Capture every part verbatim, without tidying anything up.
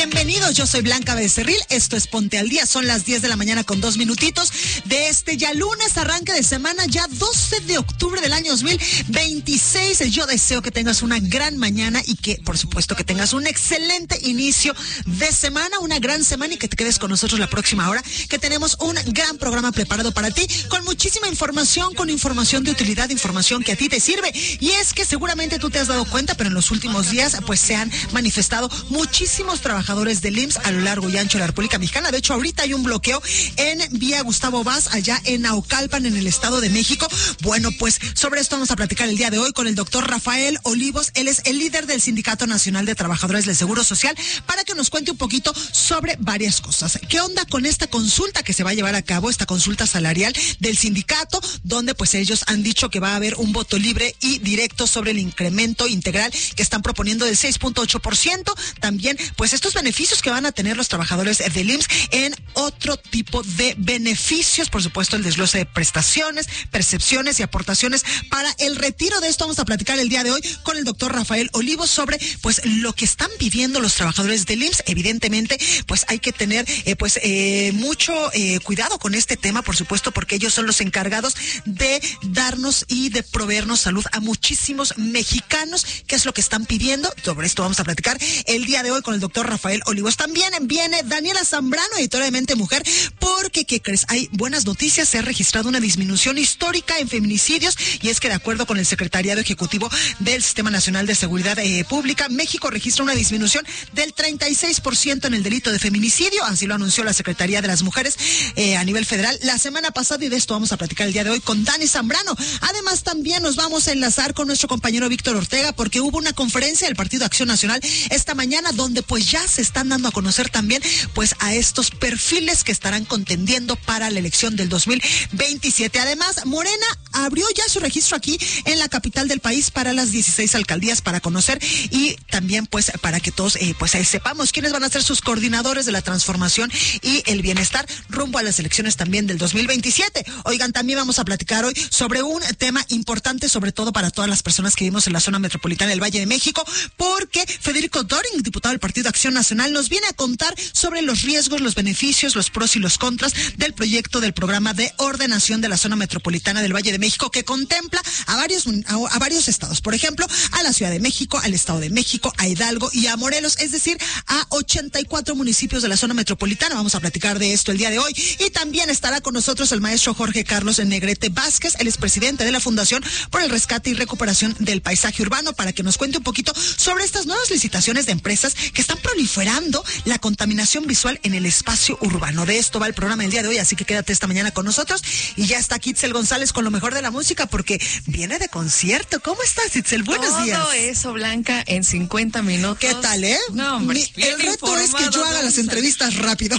Bienvenidos, yo soy Blanca Becerril, esto es Ponte al Día, son las diez de la mañana con dos minutitos de este ya lunes, arranque de semana, ya doce de octubre del año dos mil veintiséis. Yo deseo que tengas una gran mañana y que, por supuesto, que tengas un excelente inicio de semana, una gran semana y que te quedes con nosotros la próxima hora, que tenemos un gran programa preparado para ti, con muchísima información, con información de utilidad, información que a ti te sirve. Y es que seguramente tú te has dado cuenta, pero en los últimos días, pues se han manifestado muchísimos trabajadores del I M S S a lo largo y ancho de la República Mexicana. De hecho, ahorita hay un bloqueo en vía Gustavo Vaz, allá en Naucalpan, en el Estado de México. Bueno, pues sobre esto vamos a platicar el día de hoy con el doctor Rafael Olivos. Él es el líder del Sindicato Nacional de Trabajadores del Seguro Social, para que nos cuente un poquito sobre varias cosas. ¿Qué onda con esta consulta que se va a llevar a cabo, esta consulta salarial del sindicato, donde pues ellos han dicho que va a haber un voto libre y directo sobre el incremento integral que están proponiendo del seis punto ocho por ciento? También pues estos beneficios que van a tener los trabajadores del I M S S en otro tipo de beneficios, por supuesto el desglose de prestaciones, percepciones y aportaciones para el retiro. De esto vamos a platicar el día de hoy con el doctor Rafael Olivos sobre pues lo que están viviendo los trabajadores del I M S S. Evidentemente pues hay que tener eh, pues eh, mucho eh, cuidado con este tema, por supuesto, porque ellos son los encargados de darnos y de proveernos salud a muchísimos mexicanos. ¿Qué es lo que están pidiendo? Sobre esto vamos a platicar el día de hoy con el doctor Rafael Olivos. También viene Daniela Zambrano, editora de Mente Mujer, porque, ¿qué crees? Hay buenas noticias, se ha registrado una disminución histórica en feminicidios, y es que de acuerdo con el Secretariado Ejecutivo del Sistema Nacional de Seguridad eh, Pública, México registra una disminución del treinta y seis por ciento en el delito de feminicidio, así lo anunció la Secretaría de las Mujeres eh, a nivel federal la semana pasada, y de esto vamos a platicar el día de hoy con Dani Zambrano. Además, también nos vamos a enlazar con nuestro compañero Víctor Ortega, porque hubo una conferencia del Partido Acción Nacional esta mañana, donde pues ya se están dando a conocer también pues a estos perfiles que estarán contendiendo para la elección del dos mil veintisiete. Además, Morena abrió ya su registro aquí en la capital del país para las dieciséis alcaldías, para conocer y también pues para que todos eh, pues eh, sepamos quiénes van a ser sus coordinadores de la transformación y el bienestar rumbo a las elecciones también del dos mil veintisiete. Oigan, también vamos a platicar hoy sobre un tema importante, sobre todo para todas las personas que vivimos en la zona metropolitana del Valle de México, porque Federico Doring, diputado del Partido Acción Nacional, nos viene a contar sobre los riesgos, los beneficios, los pros y los contras del proyecto del programa de ordenación de la zona metropolitana del Valle de México, que contempla a varios a, a varios estados, por ejemplo, a la Ciudad de México, al Estado de México, a Hidalgo y a Morelos, es decir, a ochenta y cuatro municipios de la zona metropolitana. Vamos a platicar de esto el día de hoy, y también estará con nosotros el maestro Jorge Carlos Negrete Vázquez, él es presidente de la Fundación por el Rescate y Recuperación del Paisaje Urbano, para que nos cuente un poquito sobre estas nuevas licitaciones de empresas que están proliferando la contaminación visual en el espacio urbano. De esto va el programa el día de hoy, así que quédate esta mañana con nosotros. Y ya está Kitzel González con lo mejor de la música, porque viene de concierto. ¿Cómo estás, Kitzel? Buenos Todo días. Todo eso, Blanca, en cincuenta minutos. ¿Qué tal, eh? No, hombre. Mi, el reto es que yo haga las entrevistas rápido.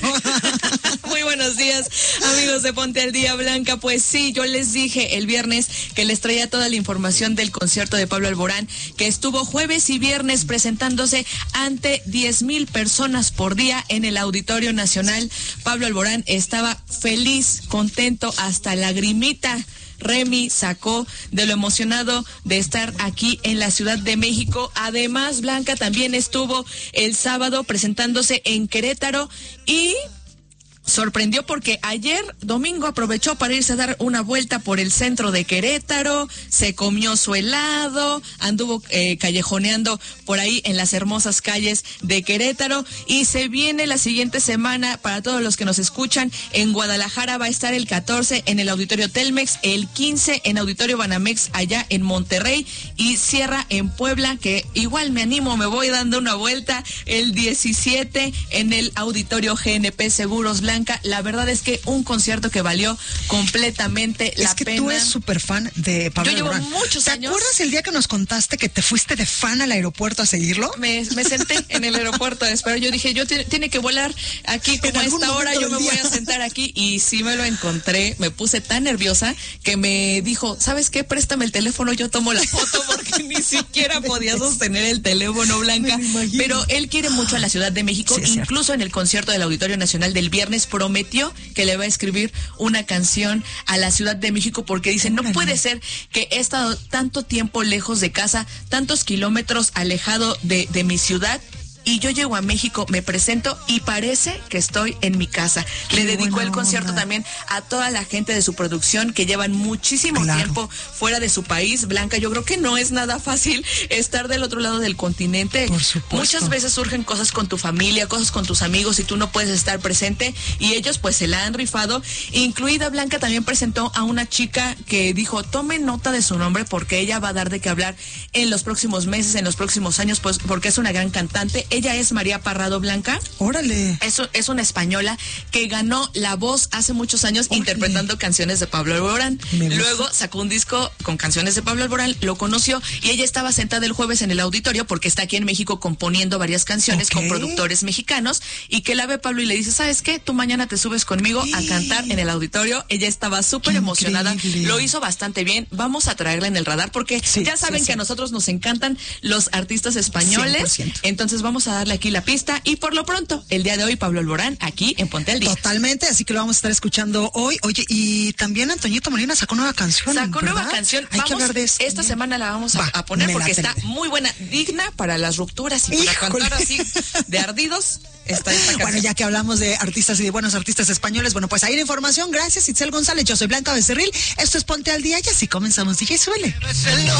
Muy buenos días, amigos de Ponte al Día, Blanca. Pues sí, yo les dije el viernes que les traía toda la información del concierto de Pablo Alborán, que estuvo jueves y viernes presentándose ante diez mil personas por día en el Auditorio Nacional. Pablo Alborán estaba feliz, contento, hasta lagrimita Remy sacó de lo emocionado de estar aquí en la Ciudad de México. Además, Blanca también estuvo el sábado presentándose en Querétaro y sorprendió porque ayer domingo aprovechó para irse a dar una vuelta por el centro de Querétaro, se comió su helado, anduvo eh, callejoneando por ahí en las hermosas calles de Querétaro, y se viene la siguiente semana para todos los que nos escuchan. En Guadalajara va a estar el catorce en el Auditorio Telmex, el quince en Auditorio Banamex allá en Monterrey, y cierra en Puebla, que igual me animo, me voy dando una vuelta, el diecisiete en el Auditorio G N P Seguros. Blanca, la verdad es que un concierto que valió completamente la pena. Es que tú eres súper fan de Pablo Yo llevo Alborán. muchos ¿Te años. ¿Te acuerdas el día que nos contaste que te fuiste de fan al aeropuerto a seguirlo? Me, me senté en el aeropuerto a esperar. Yo dije, yo t- tiene que volar aquí como a esta hora, yo me voy a sentar aquí. Y sí me lo encontré, me puse tan nerviosa que me dijo, ¿sabes qué? Préstame el teléfono, yo tomo la foto, porque ni siquiera podía sostener el teléfono, Blanca. Pero él quiere mucho a la Ciudad de México, sí, incluso en el concierto del Auditorio Nacional del viernes prometió que le va a escribir una canción a la Ciudad de México, porque dice, no puede ser que he estado tanto tiempo lejos de casa, tantos kilómetros alejado de, de mi ciudad, y yo llego a México, me presento y parece que estoy en mi casa. Qué Le dedicó el concierto onda. También a toda la gente de su producción que llevan muchísimo claro. tiempo fuera de su país. Blanca, yo creo que no es nada fácil estar del otro lado del continente. Por supuesto. Muchas veces surgen cosas con tu familia, cosas con tus amigos y tú no puedes estar presente y ellos pues se la han rifado. Incluida Blanca también presentó a una chica que dijo, tome nota de su nombre porque ella va a dar de qué hablar en los próximos meses, en los próximos años, pues porque es una gran cantante. Ella es María Parrado, Blanca. Órale. Es, es una española que ganó La Voz hace muchos años Órale. interpretando canciones de Pablo Alborán. Luego sacó un disco con canciones de Pablo Alborán, lo conoció y ella estaba sentada el jueves en el auditorio porque está aquí en México componiendo varias canciones okay. con productores mexicanos y que la ve Pablo y le dice, ¿sabes qué? Tú mañana te subes conmigo a cantar en el auditorio. Ella estaba súper emocionada, lo hizo bastante bien. Vamos a traerla en el radar porque sí, ya saben sí, sí. que a nosotros nos encantan los artistas españoles. cien por ciento. Entonces vamos a darle aquí la pista y por lo pronto, el día de hoy, Pablo Alborán aquí en Ponte al Día. Totalmente, así que lo vamos a estar escuchando hoy. Oye, y también Antoñito Molina sacó nueva canción. Sacó ¿verdad? nueva canción. Hay vamos, que hablar de eso. Esta semana la vamos a, Va, a poner porque está muy buena, digna para las rupturas y para Híjole. cantar así de ardidos. Está esta bueno, ya que hablamos de artistas y de buenos artistas españoles, bueno, pues ahí la información. Gracias, Itzel González. Yo soy Blanca Becerril. Esto es Ponte al Día y así comenzamos. D J, suele.